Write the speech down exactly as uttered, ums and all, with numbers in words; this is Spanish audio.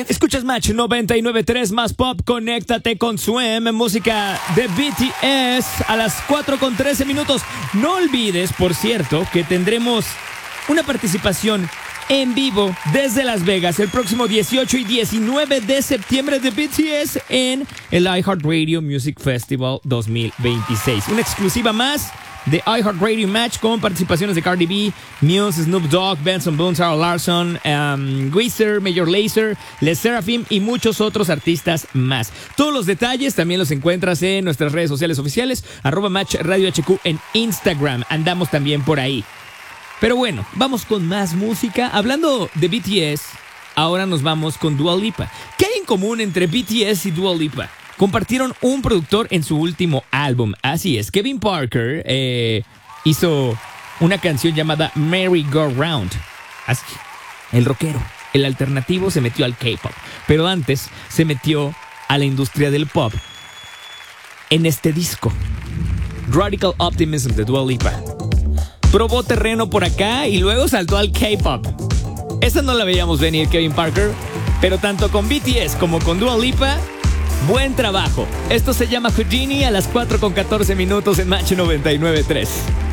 Escuchas Match noventa y nueve punto tres más pop, conéctate con Swim, música de B T S a las cuatro con trece minutos. No olvides, por cierto, que tendremos una participación en vivo desde Las Vegas el próximo dieciocho y diecinueve de septiembre de B T S en el iHeartRadio Music Festival dos mil veintiséis. Una exclusiva más de iHeartRadio Match con participaciones de Cardi B, Muse, Snoop Dogg, Benson Boone, Sarah Larson, um, Weezer, Major Lazer, Les Seraphim y muchos otros artistas más. Todos los detalles también los encuentras en nuestras redes sociales oficiales, arroba Match Radio H Q en Instagram. Andamos también por ahí. Pero bueno, vamos con más música. Hablando de B T S, ahora nos vamos con Dua Lipa. ¿Qué hay en común entre B T S y Dua Lipa? Compartieron un productor en su último álbum. Así es, Kevin Parker eh, hizo una canción llamada Merry Go Round. Así, el rockero, el alternativo se metió al K-pop, pero antes se metió a la industria del pop en este disco, Radical Optimism de Dua Lipa. Probó terreno por acá y luego saltó al K-pop. Esa no la veíamos venir, Kevin Parker, pero tanto con B T S como con Dua Lipa, buen trabajo. Esto se llama Houdini a las cuatro con catorce minutos en Match noventa y nueve punto tres.